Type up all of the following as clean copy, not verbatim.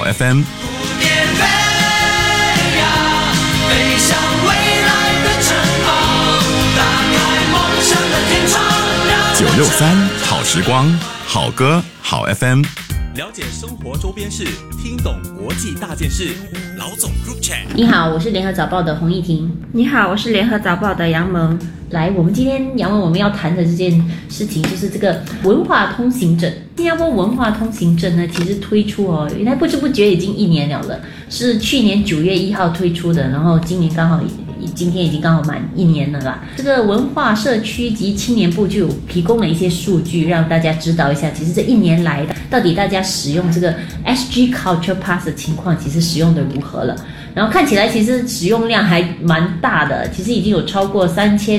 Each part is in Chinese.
FM。963好时光，好歌好 FM。 了解生活周边事，听懂国际大件事。老总 Group Chat。 你好，我是联合早报的洪艺婷。 你好，我是联合早报的杨萌。 来，我们今天杨文我们要谈的这件事情就是这个文化通行证。新加坡文化通行证呢，其实推出原来不知不觉已经1年了，是去年9月1号推出的，然后今天已经刚好满1年了啦。这个文化社区及青年部就提供了一些数据，让大家知道一下，其实这1年来到底大家使用这个 SG Culture Pass 的情况，其实使用的如何了。然后看起来其实使用量还蛮大的，其实已经有超过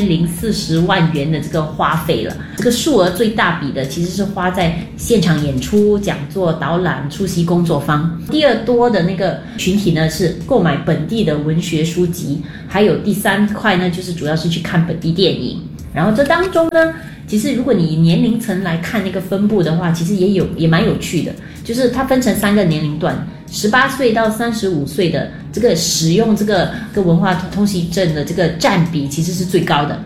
3040万元的这个花费了。这个数额最大笔的其实是花在现场演出、讲座、导览、出席工作坊。第二多的那个群体呢是购买本地的文学书籍，还有第3块呢就是主要是去看本地电影。然后这当中呢，其实如果你以年龄层来看那个分布的话，其实也蛮有趣的，就是它分成3个年龄段，18岁到35岁的这个使用这个文化通行证的这个占比其实是最高的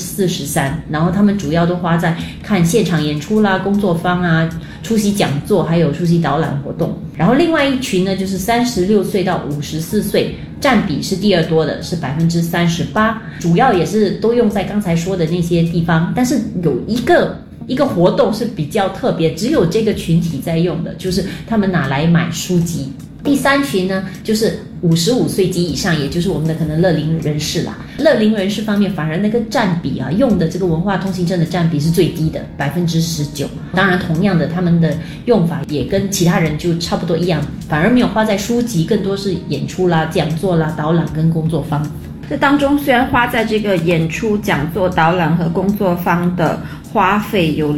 43%，然后他们主要都花在看现场演出啦、工作坊啊、出席讲座，还有出席导览活动。然后另外一群呢，就是36岁到54岁，占比是第二多的，是38%，主要也是都用在刚才说的那些地方，但是有一个活动是比较特别，只有这个群体在用的，就是他们拿来买书籍。第3群呢，就是55岁及以上，也就是我们的可能乐龄人士啦。乐龄人士方面，反而那个占比用的这个文化通行证的占比是最低的19%。当然，同样的，他们的用法也跟其他人就差不多一样，反而没有花在书籍，更多是演出啦、讲座啦、导览跟工作坊。 这当中虽然花在这个演出、讲座、导览和工作坊的花费有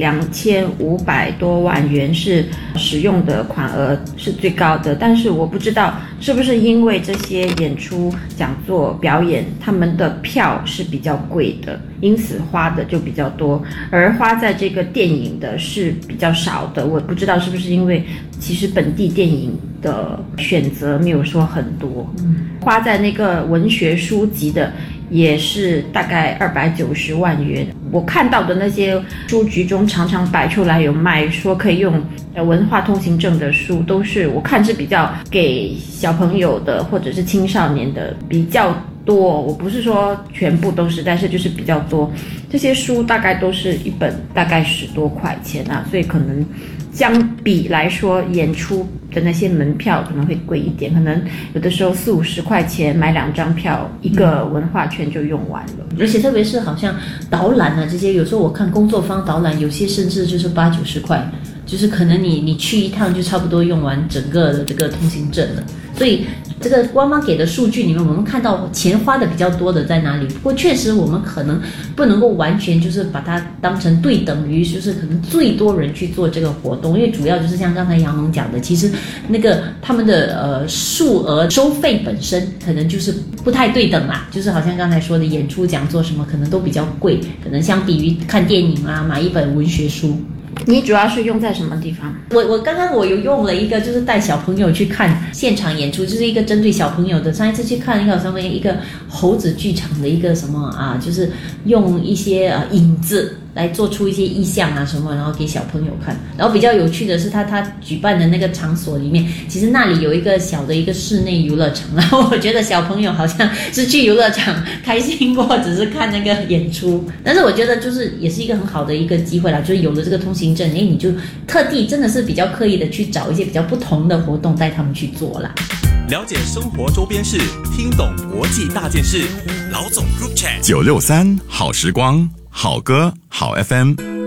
2500多万元，是使用的款额是最高的，但是我不知道是不是因为这些演出、讲座、表演他们的票是比较贵的，因此花的就比较多，而花在这个电影的是比较少的。我不知道是不是因为其实本地电影的选择没有说很多，花在那个文学书籍的也是大概290万元。我看到的那些书局中常常摆出来有卖说可以用文化通行证的书，都是我看是比较给小朋友的或者是青少年的比较多，我不是说全部都是，但是就是比较多。这些书大概都是一本大概10多块钱啊，所以可能相比来说演出的那些门票可能会贵一点，可能有的时候40-50块钱买2张票，一个文化圈就用完了。 而且特别是好像导览啊这些，有时候我看工作坊导览，有些甚至就是80-90块，就是可能你去一趟就差不多用完整个的这个通行证了。所以这个官方给的数据里面，我们看到钱花的比较多的在哪里？不过确实我们可能不能够完全就是把它当成对等于就是可能最多人去做这个活动，因为主要就是像刚才杨萌讲的，其实那个他们的数额收费本身可能就是不太对等啦，就是好像刚才说的演出、讲座什么可能都比较贵，可能相比于看电影啊、买一本文学书。 你主要是用在什么地方？ 我刚刚有用了一个，就是带小朋友去看现场演出，就是一个针对小朋友的。上一次去看一个猴子剧场的一个什么啊，就是用一些影子来做出一些意象啊什么，然后给小朋友看。然后比较有趣的是他举办的那个场所里面，其实那里有一个小的一个室内游乐场，然后我觉得小朋友好像是去游乐场开心过，只是看那个演出。但是我觉得就是也是一个很好的一个机会啦，就是有了这个通行证，你就特地真的是比较刻意的去找一些比较不同的活动带他们去做啦。 了解生活周边事，听懂国际大件事。老总 Group Chat。 963好时光，好歌好 FM。